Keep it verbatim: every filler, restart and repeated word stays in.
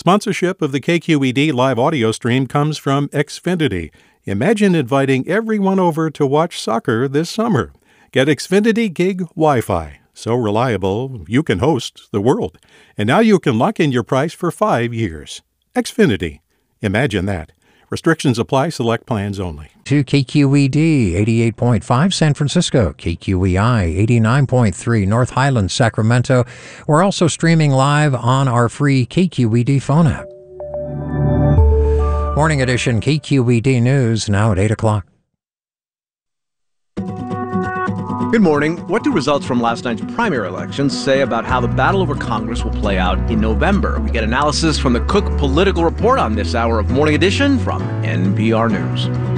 Sponsorship of the K Q E D live audio stream comes from Xfinity. Imagine inviting everyone over to watch soccer this summer. Get Xfinity Gig Wi-Fi. So reliable, you can host the world. And now you can lock in your price for five years. Xfinity. Imagine that. Restrictions apply. Select plans only. To K Q E D eighty-eight point five San Francisco, K Q E I eighty-nine point three North Highlands, Sacramento. We're also streaming live on our free K Q E D phone app. Morning edition K Q E D News now at eight o'clock. Good morning. What do results from last night's primary elections say about how the battle over Congress will play out in November? We get analysis from the Cook Political Report on this hour of Morning Edition from N P R News.